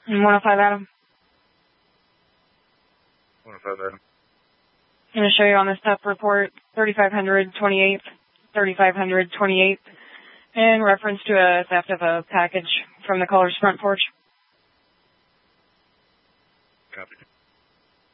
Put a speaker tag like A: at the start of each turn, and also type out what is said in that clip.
A: 105 Adam.
B: 105 Adam.
A: I'm going to show you on this theft report 3500 28th, 3500 28th, in reference to a theft of a package from the caller's front porch.
B: Copy.